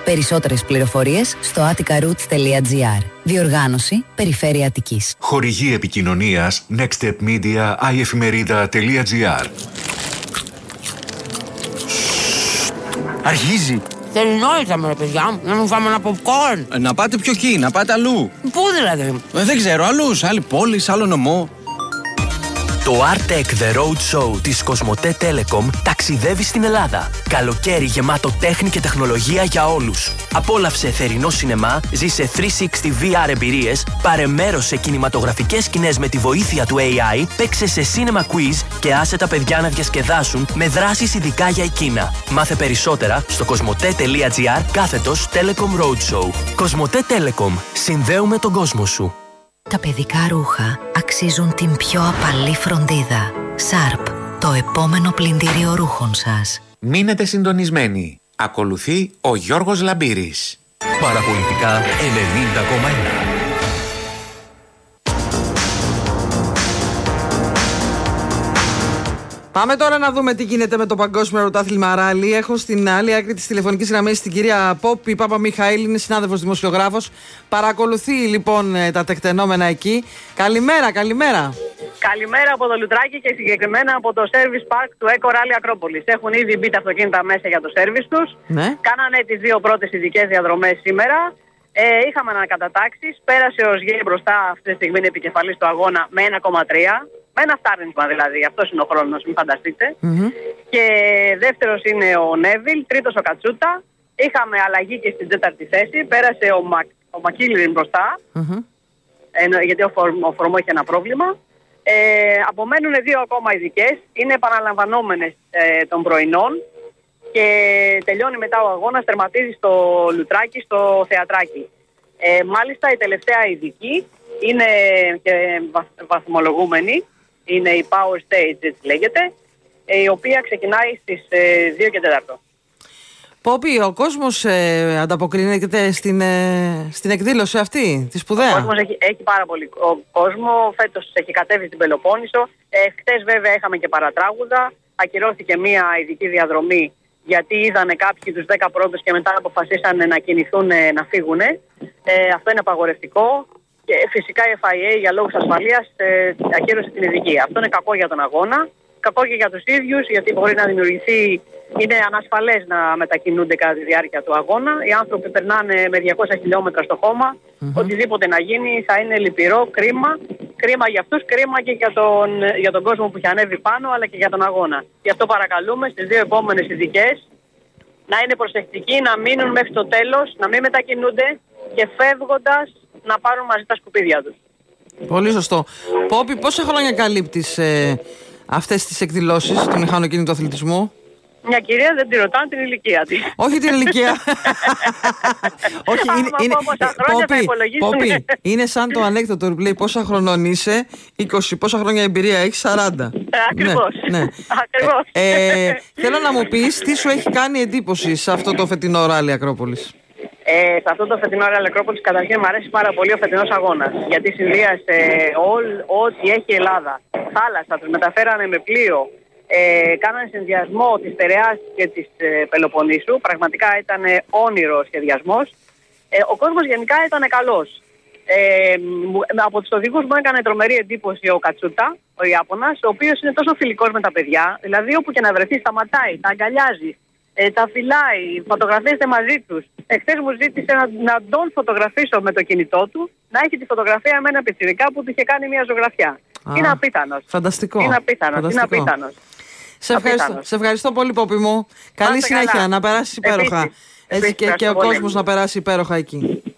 Περισσότερες πληροφορίες στο atticaroots.gr. Διοργάνωση Περιφέρεια Αττικής. Χορηγή επικοινωνίας Nextstep Media iefημερίδα.gr. Αρχίζει. Θερινό ήρθαμε ρε παιδιά, να μην φάμε ένα popcorn. Να πάτε πιο εκεί, να πάτε αλλού. Πού δηλαδή? Δεν ξέρω, αλλού, σε άλλη πόλη, σε άλλο νομό. Το Artec The Road Show της Κοσμοτέ Telecom ταξιδεύει στην Ελλάδα. Καλοκαίρι γεμάτο τέχνη και τεχνολογία για όλους. Απόλαυσε θερινό σινεμά, ζήσε 360 VR εμπειρίες, πάρε μέρος σε κινηματογραφικές σκηνές με τη βοήθεια του AI, παίξε σε cinema quiz και άσε τα παιδιά να διασκεδάσουν με δράσεις ειδικά για εκείνα. Μάθε περισσότερα στο κοσμοτέ.gr/Telecom Roadshow. Κοσμοτέ Telecom. Συνδέουμε τον κόσμο σου. Τα παιδικά ρούχα αξίζουν την πιο απαλή φροντίδα. Sharp, το επόμενο πλυντήριο ρούχων σας. Μείνετε συντονισμένοι. Ακολουθεί ο Γιώργος Λαμπύρης. Παραπολιτικά 90,1. Πάμε τώρα να δούμε τι γίνεται με το Παγκόσμιο Πρωτάθλημα Ράλι. Έχω στην άλλη άκρη της τηλεφωνικής γραμμής την κυρία Πόπη Παπαμιχαήλ, είναι συνάδελφος δημοσιογράφος. Παρακολουθεί λοιπόν τα τεκτενόμενα εκεί. Καλημέρα, καλημέρα. Καλημέρα από το Λουτράκι και συγκεκριμένα από το Service Park του Eco Rally Ακρόπολης. Έχουν ήδη μπει τα αυτοκίνητα μέσα για το service τους. Ναι. Κάνανε τις δύο πρώτες ειδικές διαδρομές σήμερα. Είχαμε ανακατατάξεις. Πέρασε ο Σγέι μπροστά, αυτή τη στιγμή είναι επικεφαλής του αγώνα με 1,3. Με ένα φτάρνισμα δηλαδή. Αυτός είναι ο χρόνος, μην φανταστείτε. Και δεύτερος είναι ο Νέβιλ, τρίτος ο Κατσούτα. Είχαμε αλλαγή και στην τέταρτη θέση. Πέρασε ο Μακίλιν μπροστά. Γιατί ο Φορμό είχε ένα πρόβλημα. Απομένουν δύο ακόμα ειδικές. Είναι επαναλαμβανόμενες των πρωινών. Και τελειώνει μετά ο αγώνας, τερματίζει στο Λουτράκι, στο Θεατράκι. Μάλιστα η τελευταία ειδική είναι και βαθμολογούμενη. Είναι η Power Stage, έτσι λέγεται, η οποία ξεκινάει στις 2 και 4. Πόπη, ο κόσμος ανταποκρίνεται στην εκδήλωση αυτή, τη σπουδαία. Ο κόσμος έχει πάρα πολύ κόσμο. Φέτος έχει κατέβει στην Πελοπόννησο. Χτες βέβαια είχαμε και παρατράγουδα. Ακυρώθηκε μια ειδική διαδρομή γιατί είδανε κάποιοι τους 10 πρώτους και μετά αποφασίσανε να κινηθούν να φύγουν. Αυτό είναι απαγορευτικό. Και φυσικά η FIA για λόγους ασφαλείας ακύρωσε την ειδική. Αυτό είναι κακό για τον αγώνα, κακό και για τους ίδιους, γιατί μπορεί να δημιουργηθεί, είναι ανασφαλές να μετακινούνται κατά τη διάρκεια του αγώνα. Οι άνθρωποι περνάνε με 200 χιλιόμετρα στο χώμα. Οτιδήποτε να γίνει θα είναι λυπηρό, κρίμα. Κρίμα για αυτούς, κρίμα και για τον κόσμο που έχει ανέβει πάνω, αλλά και για τον αγώνα. Γι' αυτό παρακαλούμε στις δύο επόμενες ειδικές να είναι προσεκτικοί, να μείνουν μέχρι το τέλος, να μην μετακινούνται και φεύγοντας να πάρουν μαζί τα σκουπίδια τους. Πολύ σωστό. Πόπη, πόσα χρόνια καλύπτεις αυτές τις εκδηλώσεις του μηχανοκίνητου αθλητισμού? Μια κυρία δεν τη ρωτάνε την ηλικία της. Όχι την ηλικία. Όχι, Πόπη, είναι σαν το ανέκδοτο που λέει πόσα χρονών είσαι, 20, πόσα χρόνια εμπειρία έχεις, 40. Ακριβώς. Ναι. Θέλω να μου πεις τι σου έχει κάνει εντύπωση σε αυτό το φετινό Ράλι Ακρόπολης. Σε αυτό το φετινό Ράλι Ακρόπολης καταρχήν μου αρέσει πάρα πολύ ο φετινός αγώνας, γιατί συνδύασε ό,τι έχει η Ελλάδα. Θάλασσα, τους μεταφέρανε με πλοίο, κάνανε συνδυασμό της Πειραιάς και της Πελοποννήσου. Πραγματικά ήταν όνειρο σχεδιασμός. Ο κόσμος γενικά ήταν καλός. Από τους οδηγούς μου έκανε τρομερή εντύπωση ο Κατσούτα, ο Ιάπωνας, ο οποίος είναι τόσο φιλικός με τα παιδιά, δηλαδή όπου και να βρεθεί σταματάει, τα αγκαλιάζει, τα φυλάει, φωτογραφίζεται μαζί τους. Χθες μου ζήτησε να τον φωτογραφίσω με το κινητό του, να έχει τη φωτογραφία με ένα πιτσιρικά που του είχε κάνει μια ζωγραφιά. Είναι απίθανος. Φανταστικό. Είναι απίθανος. Σε ευχαριστώ πολύ, Πόπη μου. Καλή συνέχεια, να περάσεις υπέροχα. Έτσι και ο κόσμος να περάσει υπέροχα εκεί.